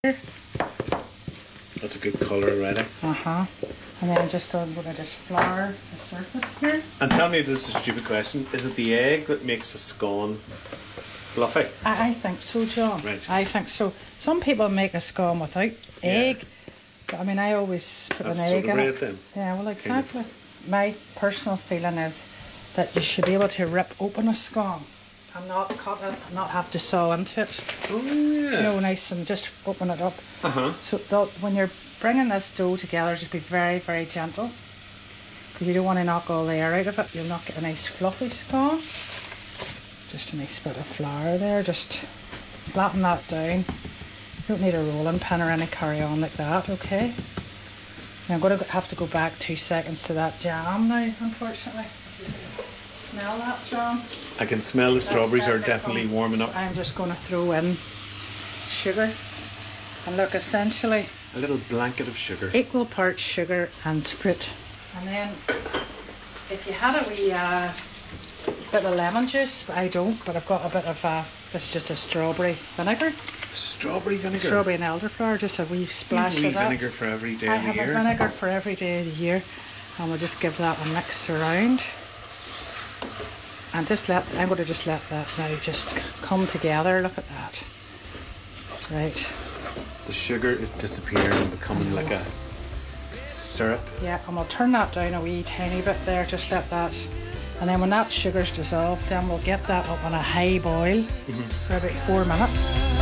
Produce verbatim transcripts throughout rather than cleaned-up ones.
That's a good colour already. Uh-huh. And then just I'm going to just flour the surface here. And tell me, this is a stupid question, is it the egg that makes a scone fluffy? I, I think so, John. Right. I think so. Some people make a scone without Yeah. egg. But I mean, I always put That's an egg soda in bread it. then? Yeah, well, exactly. My personal feeling is that you should be able to rip open a scone and not cut it, and not have to saw into it. Oh, yeah. You know, nice and just open it up. Uh-huh. So that when you're bringing this dough together, just be very, very gentle. Because you don't want to knock all the air out of it. You'll not get a nice fluffy scone. Just a nice bit of flour there. Just flatten that down. You don't need a rolling pin or any carry on like that, okay? Now I'm going to have to go back two seconds to that jam now, unfortunately. Smell that, John? I can smell the strawberries are That's definitely definitely- warming up. I'm just going to throw in sugar. And look, essentially, A little blanket of sugar. equal parts sugar and fruit. And then, if you had a wee uh, bit of lemon juice, I don't, but I've got a bit of, uh, this is just a strawberry vinegar. Strawberry vinegar? Strawberry and elderflower, just a wee splash You of need that. vinegar for every day I of the have year. a vinegar for every day of the year. And we'll just give that a mix around. And just let, I'm going to just let that now just come together. Look at that. Right. The sugar is disappearing and becoming like a syrup. Yeah, and we'll turn that down a wee tiny bit there, just let that. And then when that sugar's dissolved, then we'll get that up on a high boil mm-hmm. for about four minutes.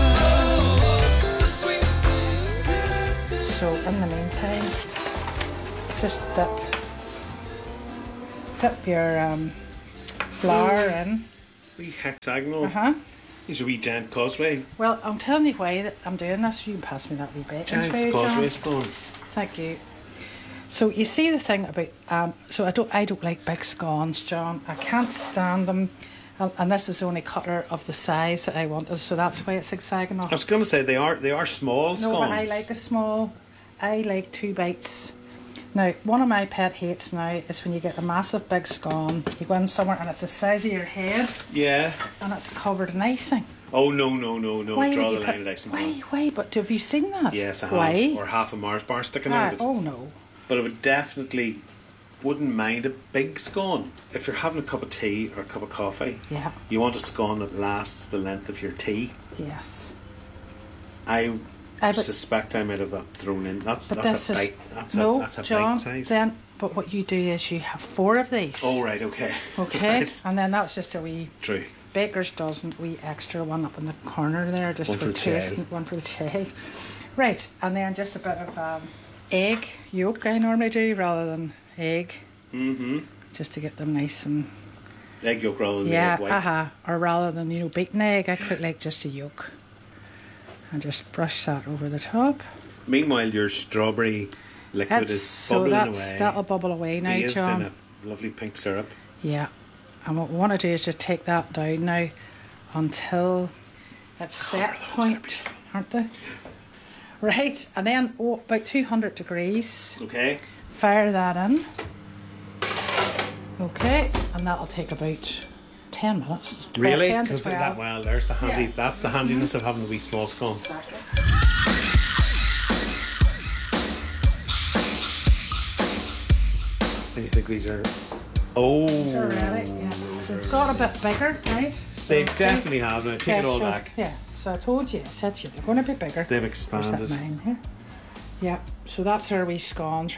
So in the meantime, just dip, dip your um, flour in. Wee hexagonal. Uh-huh. These are wee giant causeway. Well, I'm telling you why that I'm doing this. You can pass me that wee bacon Giant tray, causeway John. scones. Thank you. So you see the thing about um. So I don't I don't like big scones, John. I can't stand them, and, and this is the only cutter of the size that I wanted. So that's why it's hexagonal. I was going to say they are they are small No, scones. but I like a small. I like two bites. Now, one of my pet hates now is when you get a massive big scone. You go in somewhere and it's the size of your head, Yeah. and it's covered in icing. Oh no no no no! Why Draw would the you line put- at icing. Why? Why? But have you seen that? Yes, I have. Why? Or half a Mars bar sticking Ah, out of it. oh no. But I would definitely wouldn't mind a big scone. If you're having a cup of tea or a cup of coffee, Yeah. you want a scone that lasts the length of your tea. Yes. I I but, suspect I might have that thrown in. That's but that's this a is bite. That's no, a that's a John. bite size. Then, but what you do is you have four of these. Oh right, okay. Okay, Right. and then that's just a wee True. baker's dozen, wee extra one up in the corner there, just One for for the child. tasting, one for the child. Right, and then just a bit of um, egg yolk I normally do rather than egg, Mm-hmm. just to get them nice and Egg yolk rather than yeah, egg white. uh-huh. Or rather than you know beaten egg, I quite like just a yolk, and just brush that over the top. Meanwhile, your strawberry liquid That's, is so bubbling that's away. that'll bubble away now, bathed John. in a lovely pink syrup. Yeah, and what we want to do is just take that down now until it's set those, point, aren't they? Right, and then oh, about two hundred degrees, Okay. fire that in. Okay, and that'll take about ten minutes. twelve, Really? ten to Because that twelve. well, there's the handy. Yeah. That's the handiness of having the wee small scones. Exactly. And you think these are? Oh. They're ready, yeah. So it's got a bit bigger, right? So They see- definitely have. Now take yeah, it all so- back. Yeah, so I told you, I said to you, they're going to be bigger. They've There's that expanded. nine here. Yeah, so that's our wee scones